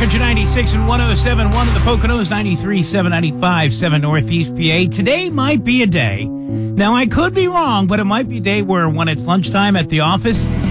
Country 96 and 107.1 of the Poconos, 93.7, 95.7 Northeast PA. Today might be a day. Now, I could be wrong, but it might be a day where when it's lunchtime at the office,